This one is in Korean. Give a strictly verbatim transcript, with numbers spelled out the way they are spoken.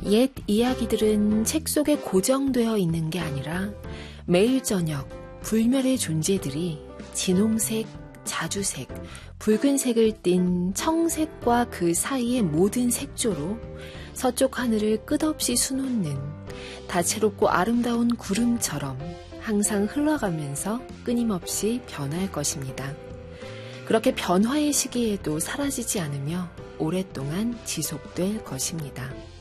옛 이야기들은 책 속에 고정되어 있는 게 아니라 매일 저녁 불멸의 존재들이 진홍색, 자주색, 붉은색을 띤 청색과 그 사이의 모든 색조로 서쪽 하늘을 끝없이 수놓는 다채롭고 아름다운 구름처럼 항상 흘러가면서 끊임없이 변할 것입니다. 그렇게 변화의 시기에도 사라지지 않으며 오랫동안 지속될 것입니다.